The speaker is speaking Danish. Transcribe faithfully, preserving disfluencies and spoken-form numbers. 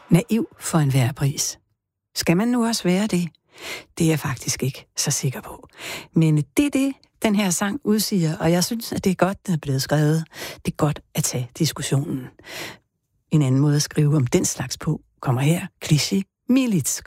Naiv for enhver pris. Skal man nu også være det? Det er jeg faktisk ikke så sikker på. Men det er det, den her sang udsiger, og jeg synes, at det er godt, den er blevet skrevet. Det er godt at tage diskussionen. En anden måde at skrive om den slags på kommer her. Kliché Militsk.